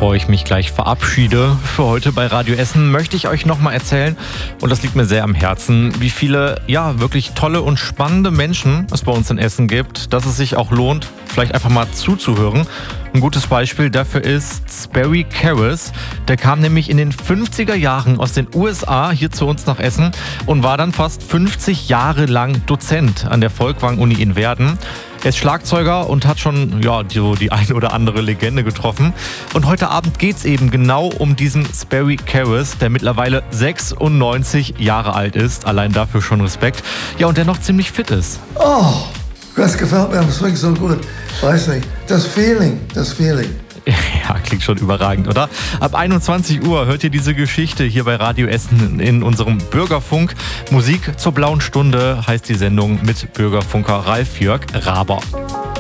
bevor ich mich gleich verabschiede für heute bei Radio Essen, möchte ich euch nochmal erzählen, und das liegt mir sehr am Herzen, wie viele, wirklich tolle und spannende Menschen es bei uns in Essen gibt, dass es sich auch lohnt, vielleicht einfach mal zuzuhören. Ein gutes Beispiel dafür ist Sperry Karras. Der kam nämlich in den 50er Jahren aus den USA hier zu uns nach Essen und war dann fast 50 Jahre lang Dozent an der Folkwang-Uni in Werden. Er ist Schlagzeuger und hat schon die ein oder andere Legende getroffen. Und heute Abend geht es eben genau um diesen Sperry Karras, der mittlerweile 96 Jahre alt ist. Allein dafür schon Respekt. Ja, und der noch ziemlich fit ist. Oh, das gefällt mir am Swing so gut. Weiß nicht, das Feeling. Ja, klingt schon überragend, oder? Ab 21 Uhr hört ihr diese Geschichte hier bei Radio Essen in unserem Bürgerfunk. Musik zur blauen Stunde heißt die Sendung mit Bürgerfunker Ralf-Jörg Raber.